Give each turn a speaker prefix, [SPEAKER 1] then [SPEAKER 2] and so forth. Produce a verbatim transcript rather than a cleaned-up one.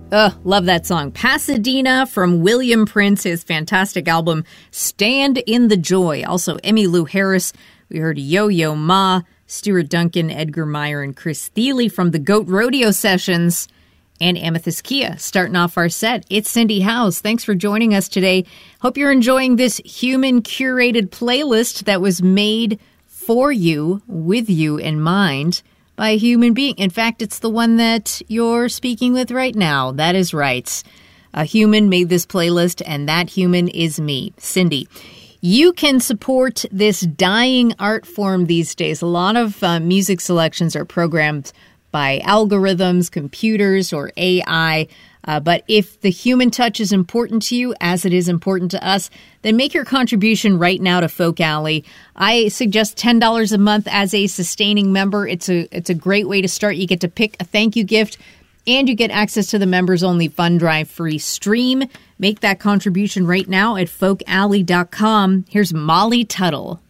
[SPEAKER 1] Ugh, love that song. Pasadena from William Prince, his fantastic album, Stand in the Joy. Also, Emmylou Harris. We heard Yo-Yo Ma, Stuart Duncan, Edgar Meyer, and Chris Thiele from the Goat Rodeo Sessions, and Amethyst Kia. Starting off our set, it's Cindy House. Thanks for joining us today. Hope you're enjoying this human-curated playlist that was made for you, with you in mind, by a human being. In fact, it's the one that you're speaking with right now. That is right. A human made this playlist, and that human is me, Cindy. You can support this dying art form these days. A lot of uh, music selections are programmed by algorithms, computers, or A I. Uh, but if the human touch is important to you, as it is important to us, then make your contribution right now to Folk Alley. I suggest ten dollars a month as a sustaining member. It's a it's a great way to start. You get to pick a thank you gift, and you get access to the members-only Fund Drive free stream. Make that contribution right now at folk alley dot com. Here's Molly Tuttle.